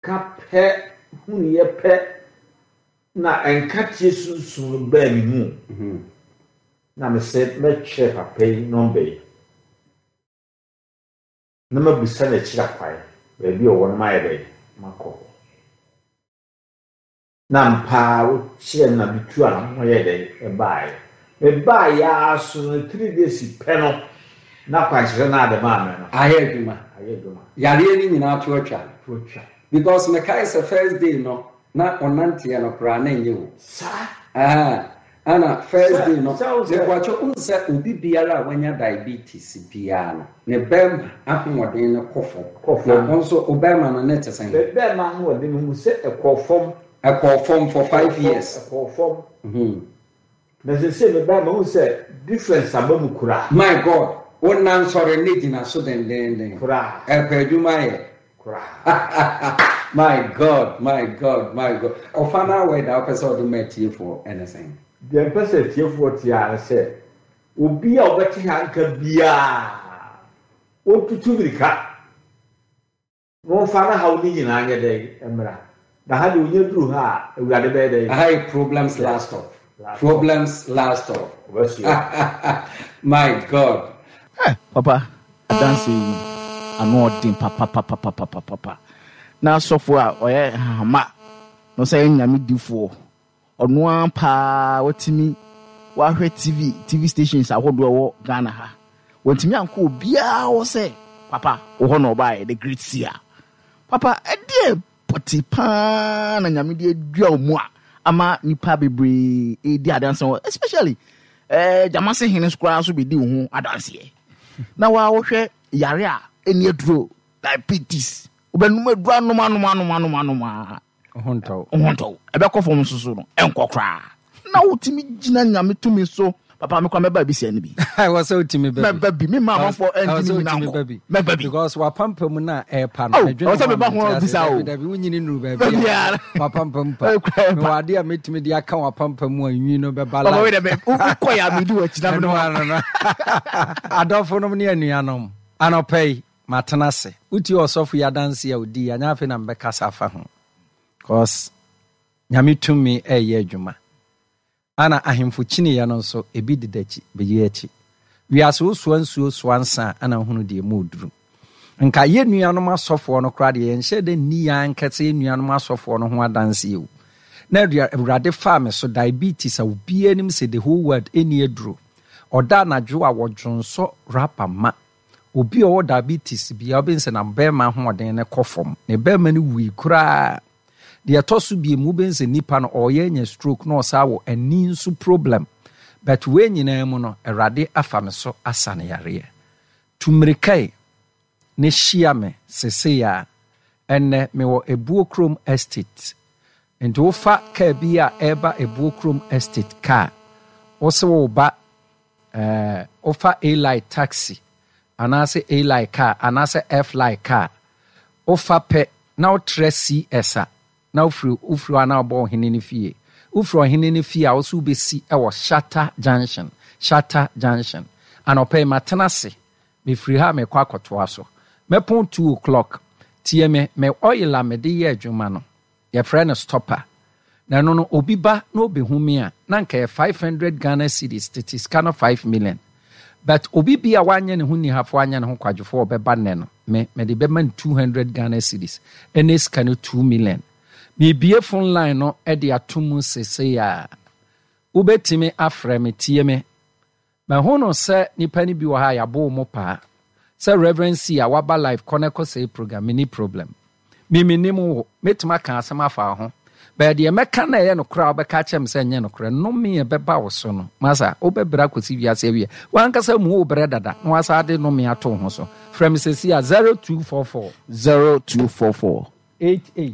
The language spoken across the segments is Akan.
kape huniye pe na enkatie sunsun ba mi mu na me se me che papa nombe na mabisa na chira kwai ba bi o won mai be mako na mpa wo che na bitu a ho ye de e bai ya so 3 days pe no na kwanhire na de ma me no ayeduma yare ni nyina atwa because me kai say first day no na onante ya no kra na nyewu sa ana first day no se kwacho unse obi biara wanya diabetes bia no ne bem ahoden ne kofo na onso obema no net sen bema no de mu se ekofom for 5 years ekofom na se me bema who say difference abamu kura my god onan sore need na so den kura epeduma ye kura my god ofana we da person do metie for anything the person tie for tia say obi a obeti hanka bia o tutu birika no fana ha odi nyina anye de emra da ha de onye duru ha ewurade be de high problems last off my god papa dancing anodin papa na sofo a oye hama no say nyame difo ono ampa watimi wahwe TV stations ahodo wo Ghana ha watimi anko obia wo say papa wo ho no ba the great seer papa ede potipa na nyame de adua omu a ama nipa bebre edi adanse especially jamase hene skura so be di ho adanse na wa wo hwe yare a eni aduro diabetes obenum adura noma honto ebekọ fom susu no enkokra na wotimi gina nyame tumi so papa me kwa meba bi sia ni bi I was so timi baby me mama for engine na baby because wa pampam na airpan adwene o se me ba ho bisa o baby wunyini nu baby wa pampam pa me wade a metimi de aka wa pampam mu anwi no be bala baba we de be ukoya me di wachina no adofo no ne anuanom anopei matenase uti osofu ya dance ya udi anya afi na mbeka safa ho cause nyame tumi eye adwuma ana ahemfo chini ya no so ebi didachi beye achi wiaso suansuo suansa ana hunu de moduru nka ye nuanom asofo no kra de ye nhye de ni ya nketse nuanom asofo no ho adanse ewu na awurade fa me so diabetes a obi anim se the whole world eni eduro oda na dwo a wodwonso rapa ma obi o diabetes bia obense na bema ho oden ne kofom ne bema ne wi kura de atosu bi mu bense nipa no oye nya stroke no sawo ani nso problem but we nyina mu no erade afa me so asane yare tumrikai ne hia me sese ya enne me wo Ebuokrom estate ento fa ka bia eba Ebuokrom estate car oso ba ofa A-Light taxi anase A-Light car anase F-Light car ofa pe na otre CS na ufru ana obo hene ne fie ufru hene ne fie a oso besi e wo Shatter Junction anope matenase me free ha me kwa akoto aso me pon 2 o'clock tie me oil me de ye adwuma no ye friend stopper na no obi ba na obehumi a na nka 500 Ghana cedis status kana 5 million but obi bia wanye ne hu ni hafo anya ne ho kwadwofo obeba ne no me de be man 200 Ghana cedis enes kana 2 million me bie phone line no e de atom sese ya ubetime afre me tie me ma hono se nipa ni bi wo ha ya bo mo pa se reverend C a waba live connect say program ni problem minimu metima kan asema fa ho but de meka na ye no kra obeka chem se nye no kra no me beba wo so no masa obebra kosi wiase wie wankasa mu obre dada no wasa de no me ato ho so from say 0244 88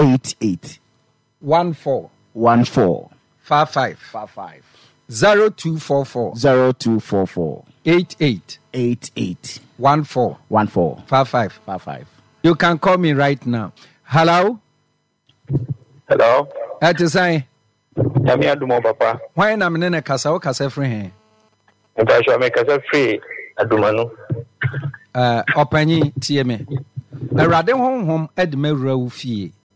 14 55 0244 88 14 55. You can call me right now. Hello? Hello? Ati say? Yami adumo papa. Why na menene kasa o kasa free he? Nka sho me kasa free adumanu. Opanyi tie me. Awurade honhom edme wura wo fie.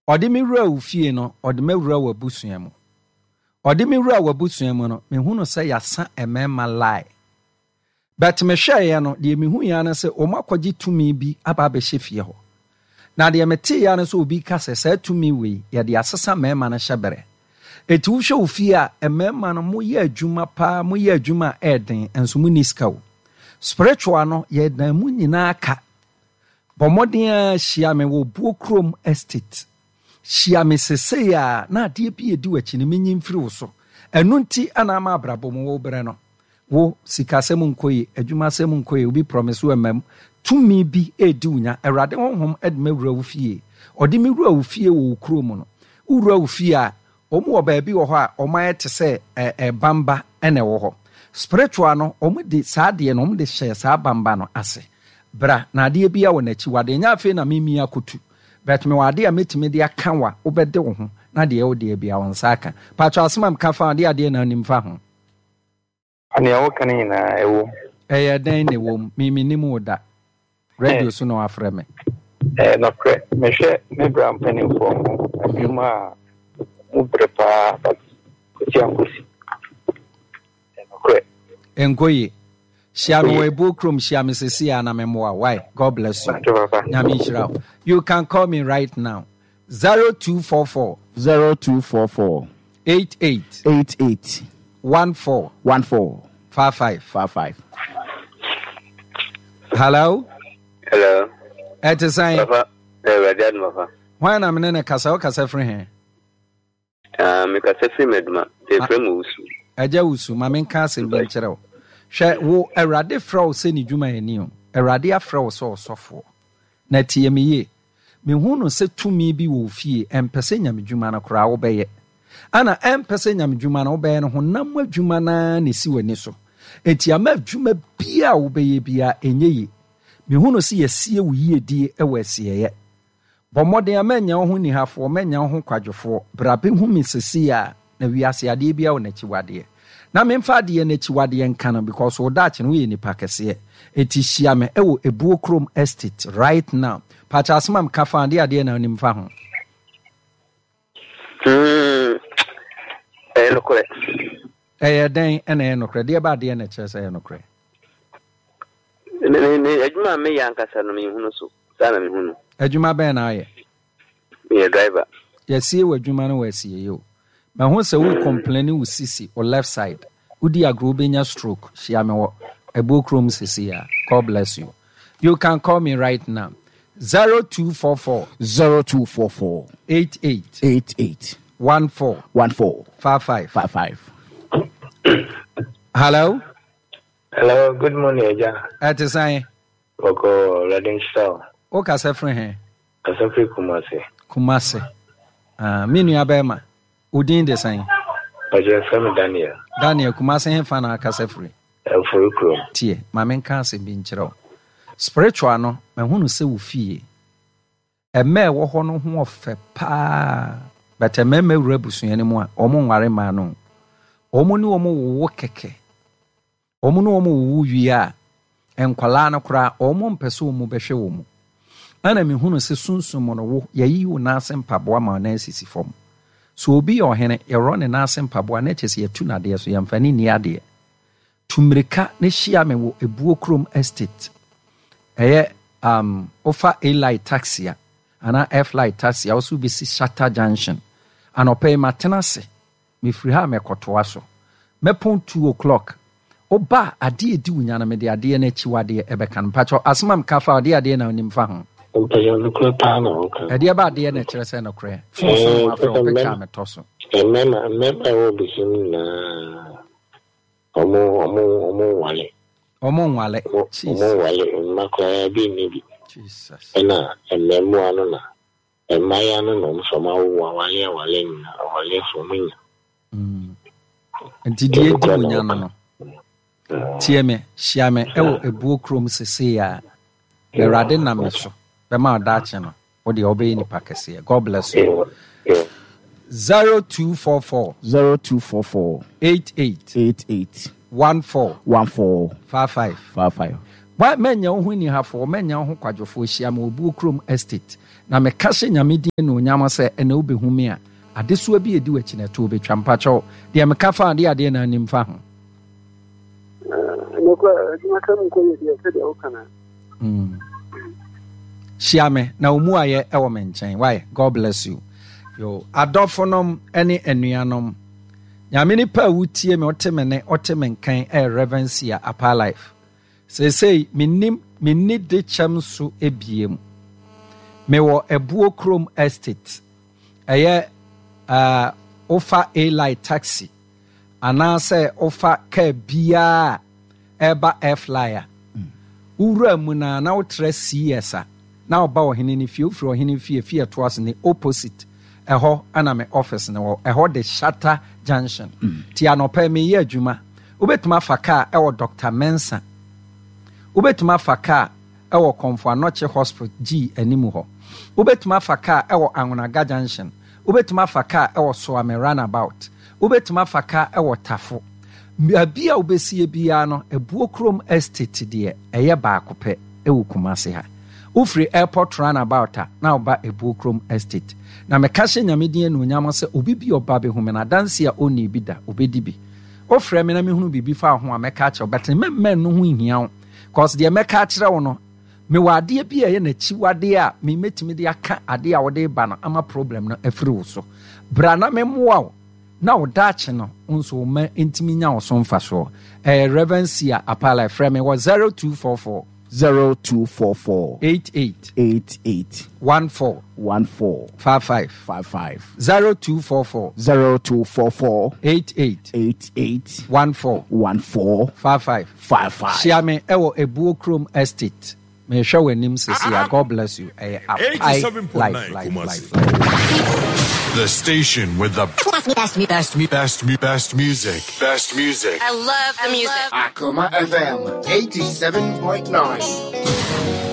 ɔde me wura wo fie no ɔde me wura wo abusua mu ɔde me wura wo abusua mu no mehu no sɛ yasa emema lie but me hwɛɛ no de mehu ya no sɛ ɔmo akɔgye tumi bi aba abɛhyɛ fie hɔ na de mete ya no sɛ obi ka sɛ saa tumi wei yɛde asesa mema no hyɛbere eti wo hwɛ wo fie a emema no mo yɛ adwuma pa mo yɛ adwuma ɛden enso mo ni sika wo spiritual no yɛ dan mu nyinaa ka bɔmmɔden a hyia me wɔ buo krom estate hyia me sesei a na adeɛ bi edi w'akyi ne menyi mfiri wo so ɛno nti ana ma abrabɔ mu wo brɛ no wo sikasɛm nkɔyi adwumasɛm nkɔyi obi promise wo mam tumi bi edi unya awurade honhom ɛde me wura wo fie ɔde me wura wo fie wɔ krom no wura wo fie a ɔmo wɔ baabi wɔ hɔ a ɔmo ayɛ te sɛ bamba ɛna ɛwɔ hɔ spiritual no ɔmo de saa adeɛ no ɔmo de hyɛ saa bamba no ase bra na adeɛ bi a wɔ n'akyi wade nya afei na mimi akotu but me wade a metimi de aka wa wobɛde wo ho na deɛ wo deɛ bia wo nsa aka patro asema mka fa adeɛ na anim fa ho anea wo kan nyina ɛwo ɛyɛ dan ne wo mimi nim wo da radio so no afrɛ me no pre me hwɛ me bra mpani fo ho adwuma mu prepa but kuti ankosi no pre enkoye Shiami Webo Krum Shiami Sesia na memoa. Why? God bless you. You can call me right now. 0244 0244 88 88 14 14 55 55. Hello? Hello. It is saying, why am I in a casa or casa free here? Make a free medma. The frame usu. Ajausu, Mamin Castle Venture. Hwɛ wo awurade frɛ wo sɛ ne dwuma ani o awurade afrɛ wo sɛ ɔsɔfo na tie me ye mehu no sɛ tumi bi wɔ fie ɛmpɛ sɛ nyame dwuma no koraa wobɛyɛ ana ɛmpɛ sɛ nyame dwuma no wobɛyɛ no ho nam adwuma na ne si w'ani so enti ama adwuma bia wobɛyɛ bia ɛnyɛ yi mehu no sɛ yɛsie wo yiedie ɛwɔ asieyɛ bɔ mmɔden ama nya wo ho nihafoɔ manya wo ho kwadwofoɔ bra bɛhu me sesi a na wiase adeɛ bia wo n'akyiwadeɛ na memfa adeɛ n'akyiwadeɛ nka no because wo daakye no woyɛ nipa kɛseɛ eti hyia me ɛwɔ ebuo krom estate right now pacha asema mka fa adeɛ na onim fa ho nokore ɛyɛ den ɛna ɛyɛ nokore deɛ ba adeɛ na kyerɛ sɛ ɛyɛ nokore ne adwuma me yankasa no me hunu so saa na me hunu adwuma bɛn na ayɛ me driver yɛsie wɔ adwuma no wɔ asie yo ma ho sɛ wo complain wo sisi o left side udi agro benya stroke shia me wo ebuo krom sisi ya God bless you. You can call me right now 0244 0244 88 88 14 14 55 55. Hello? Hello, good morning, Eja. At is I. Oko Reading Star. O kasefre he. Kasefre Kumasi. Kumasi. Minu abema. Udin de sign. Oje from Daniel. Daniel Kumasi he fa na kasefre. For Krom. Tie, ma menka se bi nkyerɛ. Spiritual no, ma hunu se wo fie. Eme wo ho no ho ofe pa. But eme wura busuane mu a, omo nware ma no. Omo ni omo wo keke. Omo no omo wo wi a, enkwala no kora omo mpese omo behwe wo mu. Ana me hunu se sunsum no wo, yayi wo na asempaboa ma na asisi fom. So obi ohene, ye ro ne na asempaboa na kyese yatu na de so yamfani ni ade. Tumrika ne hyia me wo ebuo krom estate eye ofa A-Light taxi ana F-Light taxi also be si Shatter Junction anope matenase me free ha me kotoa so mepon 2 o'clock oba ade edi wunya na me de ade na chiwade ebeka mpacho asmam kafa ade na onimfa ho Ompayo no kro pa na oka ade ba ade na kire se no kre so afro picture me toso emema wo bishim na Omo wale. Jesus. Omo wale. Makwa bi nibi. Jesus. Ena ememu anu na. Emaya anu no msoma wale na wale fomunya. Nti die di munya no. Tie me, hia me ewo ebuo krom sese ya. Erade na me so. Be ma dache no. Wo de obey ni pakese. God bless you. 0244 88 14 55 55. Why menya ho ni hafo menya ho kwadwofo hia me obu krom estate na meka hye nyame din no onyama sɛ ɛna wobɛhu me a adesoa bi edi w'akyi na to obetwa mpakyɛw deɛ meka fa ade na anim fa ho hyia me na omu ayɛ ɛwɔ me nkyɛn why God bless you yo adɔfonom ɛne anuanom nyame nipa a wotie me ɔte me ne ɔte me nkan reverence a apa life sei menni de kyɛm so ebiem mewɔ Ebuo Chrome Estate ɛyɛ ofa A-Light taxi anaasɛ ofa car biaa ɛba airflyer wura mu na wotrɛ CS a na ɔba ɔhene ne fie ofiri ɔhene fie to ase ne opposite ɛhɔ ana me office ne wɔ ɛhɔ de Shatter Junction ti anɔpɛ me yɛ adwuma wobɛtuma afa car ɛwɔ Dr. Mensa wobɛtuma afa car ɛwɔ Komfo Anɔkye Hospital G animu hɔ wobɛtuma afa car ɛwɔ Anwonaga Junction wobɛtuma afa car ɛwɔ Soame Runabout wobɛtuma afa car ɛwɔ Tafo bia wobɛsie biara no Ebuo Chrome Estate deɛ ɛyɛ baako pɛ ɛwɔ Kumase ha wofiri airport Runabout a na woba Ebuo Chrome Estate na meka hye nyame din no onyam sɛ obi bi ɔba bɛhu me na danse a ɔnni bi da obɛdi bi ofrɛ me na mehunu bibi fa ho a mɛka kyerɛ but mɛmmɛ no ho nhia wo cause deɛ mɛka kyerɛ wo no mewɔ adeɛ bi a ɛyɛ n'akyiwadeɛ a memetumi de aka adeɛ a wɔde ba no ama problem no afiri wo so bra na memmoa wo na wo daakye no nso wo ma ntimi nya wo so mfa soɔ reverence a apala frɛ me wɔ 0244 88 14 55 0244 88 14 55 share me ɛwɔ Ebuo Chrome Estate me hwɛ w'anim sisi God bless you 87.9 The station with the best music. Best music. I love the music. Akoma FM 87.9.